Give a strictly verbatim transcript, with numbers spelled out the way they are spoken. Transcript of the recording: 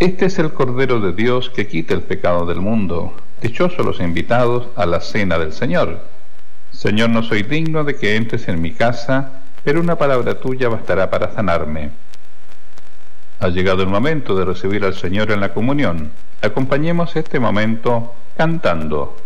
Este es el Cordero de Dios que quita el pecado del mundo. Dichosos los invitados a la cena del Señor. Señor, no soy digno de que entres en mi casa, pero una palabra tuya bastará para sanarme. Ha llegado el momento de recibir al Señor en la comunión. Acompañemos este momento cantando.